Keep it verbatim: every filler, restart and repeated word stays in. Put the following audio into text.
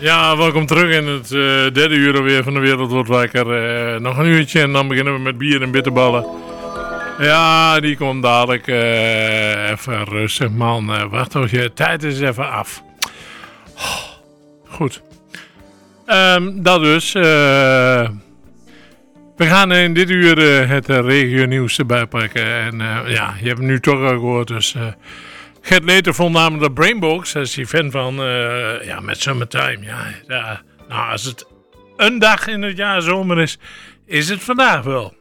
Ja, welkom terug in het uh, derde uur alweer van de Wereld Wordt Wakker. Uh, nog een uurtje en dan beginnen we met bier en bitterballen. Ja, die komt dadelijk. Uh, even rustig, man. Uh, wacht tot je tijd is even af. Oh, goed. Um, dat dus. Uh, we gaan in dit uur uh, het uh, regio-nieuws erbij pakken. En uh, ja, je hebt het nu toch al gehoord. Dus uh, Gert Leter vond namelijk de Brainbox. Daar is hij fan van. Uh, ja, met Summertime. Ja, ja, nou, als het een dag in het jaar zomer is, is het vandaag wel.